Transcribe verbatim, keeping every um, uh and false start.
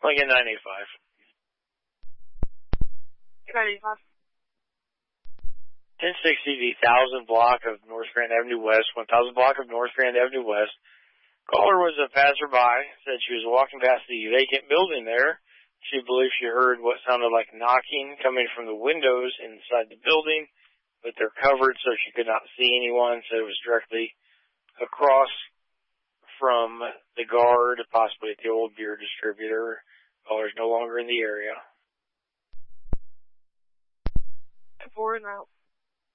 Lincoln nine eight five. nine eight five. ten sixty, the one thousand block of North Grand Avenue West, one thousand block of North Grand Avenue West. Caller was a passerby, said she was walking past the vacant building there. She believed she heard what sounded like knocking coming from the windows inside the building, but they're covered so she could not see anyone, so it was directly across from the guard, possibly at the old beer distributor. Caller's no longer in the area. Four and out.